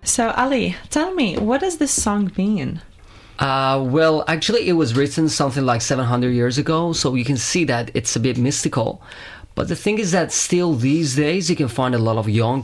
So, Ali, tell me, what does this song mean? Well, actually, it was written something like 700 years ago, so you can see that it's a bit mystical. But the thing is that still these days you can find a lot of young